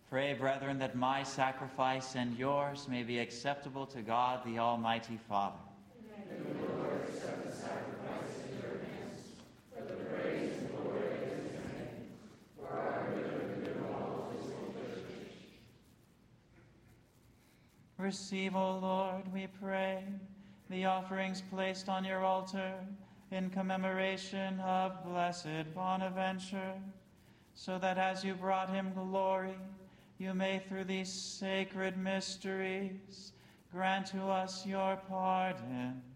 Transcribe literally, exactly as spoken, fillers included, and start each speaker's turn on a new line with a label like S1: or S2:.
S1: Pray, brethren, that my sacrifice and yours may be acceptable to God, the Almighty Father.
S2: May the Lord accept the sacrifice in your hands, for the praise and glory of his name, for our good and the good of all his holy church.
S1: Receive, O Lord, we pray, the offerings placed on your altar in commemoration of blessed Bonaventure, so that as you brought him glory, you may through these sacred mysteries grant to us your pardon